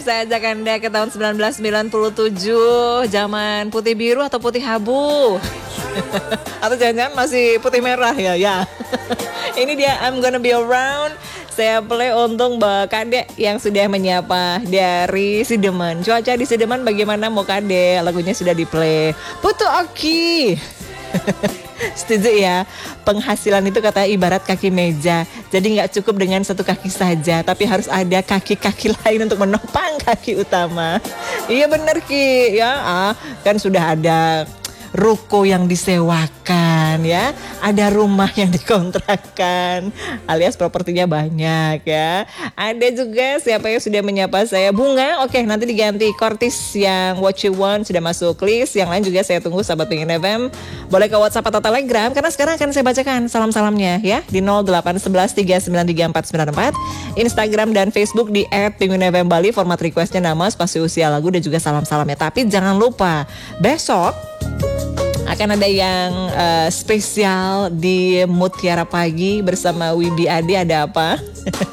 Saya ajak Anda ke tahun 1997, zaman putih biru atau putih abu. Atau jangan-jangan masih putih merah ya. Ini dia I'm Gonna Be Around. Saya play untuk Mbak Kade yang sudah menyapa dari Sidemen. Cuaca di Sidemen bagaimana Mbak Kade? Lagunya sudah di play. Putu Oki. Setuju ya, penghasilan itu katanya ibarat kaki meja. Jadi gak cukup dengan satu kaki saja, tapi harus ada kaki-kaki lain untuk menopang kaki utama. Iya bener Ki, ya kan sudah ada ruko yang disewakan ya, ada rumah yang dikontrakkan, alias propertinya banyak ya. Ada juga siapa yang sudah menyapa saya, Bunga, oke nanti diganti Kortis yang What You Want sudah masuk list. Yang lain juga saya tunggu sahabat Pengen FM. Boleh ke WhatsApp atau Telegram karena sekarang akan saya bacakan salam-salamnya ya di 0811 3934994, Instagram dan Facebook di @penguinfm Bali. Format requestnya nama, spasi usia, lagu dan juga salam-salamnya. Tapi jangan lupa besok akan ada yang spesial di Mutiara Pagi bersama Wibi Ade. Ada apa?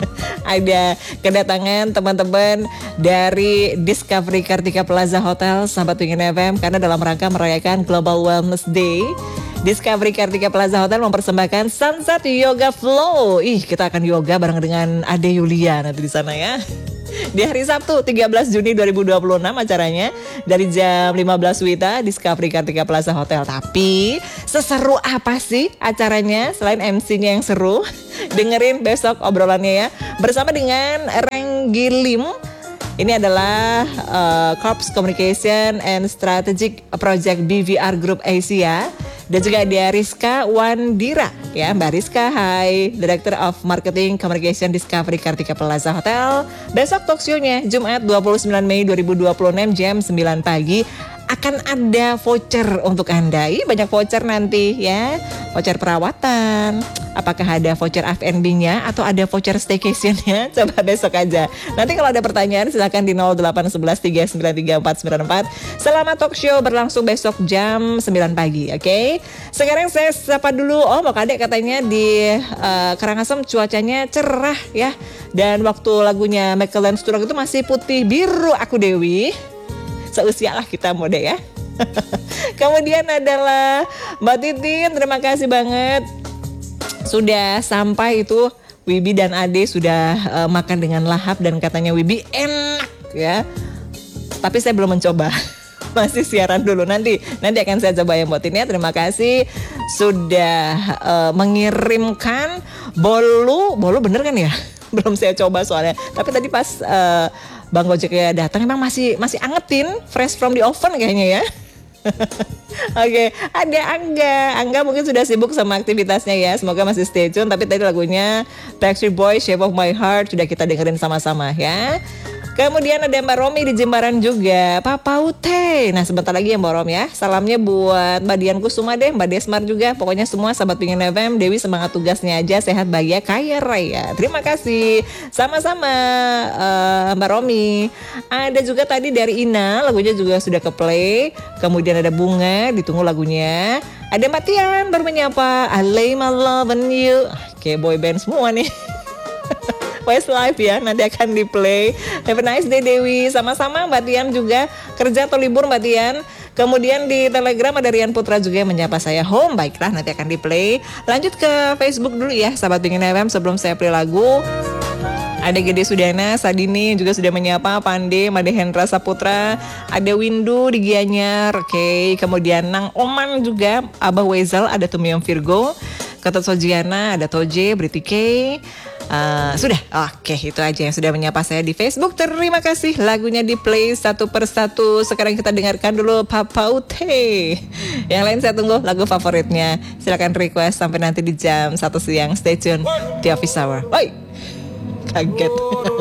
Ada kedatangan teman-teman dari Discovery Kartika Plaza Hotel, sahabat Pengen FM, karena dalam rangka merayakan Global Wellness Day, Discovery Kartika Plaza Hotel mempersembahkan Sunset Yoga Flow. Kita akan yoga bareng dengan Ade Yulia nanti di sana ya. Di hari Sabtu 13 Juni 2026 acaranya dari jam 15 WITA Discovery Kartika Plaza Hotel. Tapi seseru apa sih acaranya selain MC-nya yang seru? Dengerin besok obrolannya ya bersama dengan Renggi Lim. Ini adalah Corps Communication and Strategic Project BVR Group Asia. Dan juga ada Rizka Wandira ya, Mbak Rizka, hai, Director of Marketing Communication Discovery Kartika Plaza Hotel. Besok talk show-nya Jumat 29 Mei 2026 jam 9 pagi akan ada voucher untuk Anda. Banyak voucher nanti ya. Voucher perawatan. Apakah ada voucher F&B-nya atau ada voucher staycation-nya? Coba besok aja. Nanti kalau ada pertanyaan silakan di 0811 3933494. Selamat talk show berlangsung besok jam 9 pagi, oke? Sekarang saya sapa dulu. Mbak Kade katanya di Karangasem cuacanya cerah ya. Dan waktu lagunya Michael Sturrock itu masih putih biru aku Dewi. Seusia lah kita mode ya. Kemudian adalah Mbak Titin, terima kasih banget sudah sampai itu. Wibi dan Ade sudah makan dengan lahap dan katanya Wibi enak ya. Tapi saya belum mencoba. Masih siaran dulu, nanti akan saya coba ya Mbak Tin ya. Terima kasih sudah mengirimkan bolu bener kan ya? Belum saya coba soalnya. Tapi tadi pas Bang Gojek ya datang emang masih angetin, fresh from the oven kayaknya ya. Oke, ada Angga mungkin sudah sibuk sama aktivitasnya ya. Semoga masih stay tune. Tapi tadi lagunya Backstreet Boys Shape of My Heart sudah kita dengerin sama-sama ya. Kemudian ada Mbak Romi di Jembaran juga, Papa Ute. Nah sebentar lagi ya Mbak Rom ya. Salamnya buat Mbak Dian Kusuma deh, Mbak Desmar juga. Pokoknya semua sahabat Pengen FM, Dewi semangat tugasnya aja, sehat bahagia kaya raya. Terima kasih. Sama-sama Mbak Romi. Ada juga tadi dari Ina, lagunya juga sudah ke play. Kemudian ada Bunga, ditunggu lagunya. Ada Mbak Tian baru menyapa, I lay my love on you. Kayak boy band semua nih. Westlife ya, nanti akan di play. Have a nice day Dewi. Sama-sama Mbak Tian juga. Kerja atau libur Mbak Tian? Kemudian di Telegram ada Rian Putra juga yang menyapa saya home. Baiklah, nanti akan di play. Lanjut ke Facebook dulu ya sahabat Pengen FM sebelum saya play lagu. Ada Gede Sudana, Sadini juga sudah menyapa, Pande, Made Hendra Saputra, ada Windu di Gianyar, oke. Kemudian Nang Oman juga, Abah Wezal, ada Tumiom Virgo, Kata Sojiana, ada Toje, Briti K. Sudah, oke, itu aja yang sudah menyapa saya di Facebook. Terima kasih, lagunya di play satu persatu. Sekarang kita dengarkan dulu Papa Ute. Yang lain saya tunggu lagu favoritnya. Silakan request sampai nanti di jam 1 siang. Stay tune di Office Hour. Oi, kaget.